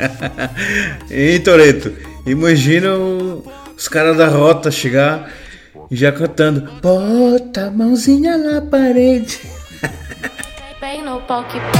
Hein, Toreto? Imagina os caras da rota chegar e já cantando: bota a mãozinha na parede. Bem no pau que